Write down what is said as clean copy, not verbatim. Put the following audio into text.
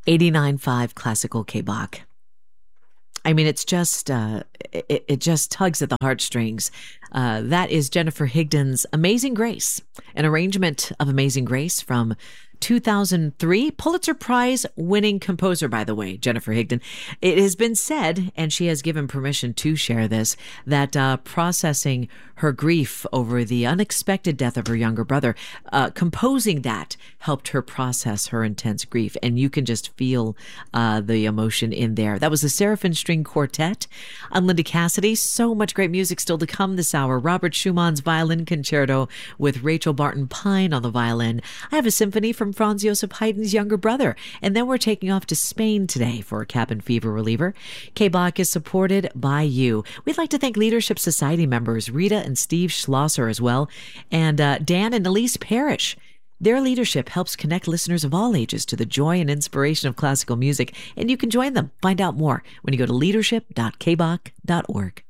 89.5 Classical K-Bach. I mean, it's just, it just tugs at the heartstrings. That is Jennifer Higdon's Amazing Grace, an arrangement of Amazing Grace from 2003, Pulitzer Prize winning composer, by the way, Jennifer Higdon. It has been said, and she has given permission to share this, that processing her grief over the unexpected death of her younger brother, composing that helped her process her intense grief. And you can just feel the emotion in there. That was the Seraphim String Quartet. I'm Linda Cassidy. So much great music still to come this hour. Robert Schumann's Violin Concerto with Rachel Barton Pine on the violin. I have a symphony from Franz Joseph Haydn's younger brother. And then we're taking off to Spain today for a cabin fever reliever. K-Bach is supported by you. We'd like to thank Leadership Society members Rita and Steve Schlosser as well, and Dan and Elise Parrish. Their leadership helps connect listeners of all ages to the joy and inspiration of classical music, and you can join them. Find out more when you go to leadership.kbach.org.